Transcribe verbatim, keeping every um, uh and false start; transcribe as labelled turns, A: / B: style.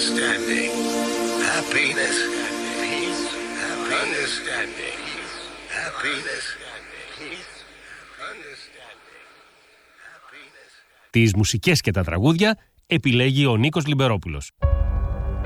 A: understanding, happiness, peace, understanding, happiness, peace, understanding, happiness.
B: Τις μουσικές και τα τραγούδια επιλέγει ο Νίκος Λιμπερόπουλος.